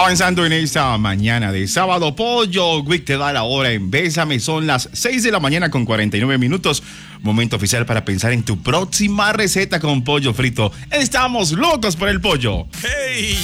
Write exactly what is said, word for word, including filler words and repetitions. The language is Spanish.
Avanzando en esta mañana de sábado, Pollo Week te da la hora en Bésame. Son las seis de la mañana con cuarenta y nueve minutos. Momento oficial para pensar en tu próxima receta con pollo frito. Estamos locos por el pollo. ¡Hey!